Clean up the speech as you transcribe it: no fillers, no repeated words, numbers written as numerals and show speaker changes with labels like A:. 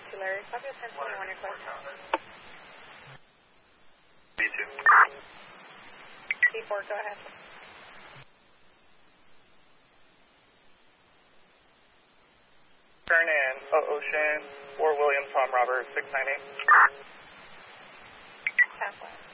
A: to Larry. Copy 1021, your question.
B: B2.
A: B4, go ahead.
B: Turn in, Ocean, 4 William, Tom Robert, 698.
A: Halfway.